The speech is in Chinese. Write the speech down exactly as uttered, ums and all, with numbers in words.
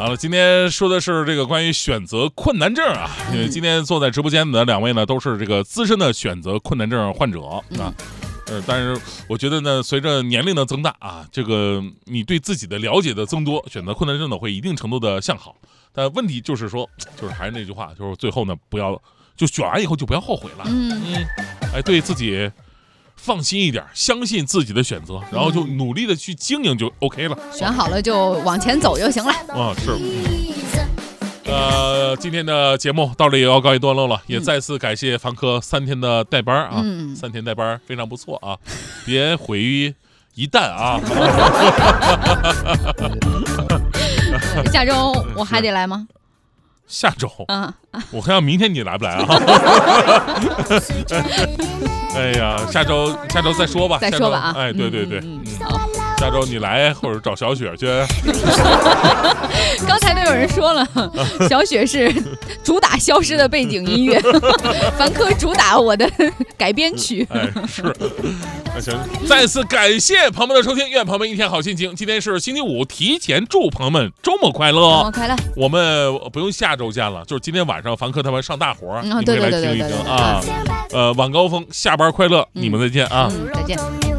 好了，今天说的是这个关于选择困难症啊，因为今天坐在直播间的两位呢，都是这个资深的选择困难症患者啊。呃，但是我觉得呢，随着年龄的增大啊，这个你对自己的了解的增多，选择困难症呢会一定程度的向好。但问题就是说，就是还是那句话，就是最后呢，不要就选完以后就不要后悔了。嗯嗯，哎，对自己放心一点，相信自己的选择，然后就努力的去经营就 OK 了。 选好了就往前走就行了。 啊，是。呃，今天的节目到这也要告一段落了，也再次感谢凡科三天的带班啊，嗯、三天带班非常不错啊，别毁于一旦啊。 下周我还得来吗？ 下周啊， 我看要明天你来不来啊？哎呀，下周下周再说吧， 再说吧啊！ 哎，对对对， 嗯， 下周你来或者找小雪去。 刚才都有人说了，小雪是主打消失的背景音乐，凡科主打我的改编曲。 哎，是，那行，再次感谢朋友们的收听，愿朋友们一天好心情。今天是星期五，提前祝朋友们周末快乐， 周末快乐。 我们不用下周见了，就是今天晚上凡科他们上大活， 嗯、 你们来听一听啊。呃，晚高峰下班快乐，嗯、你们再见啊， 嗯、再见。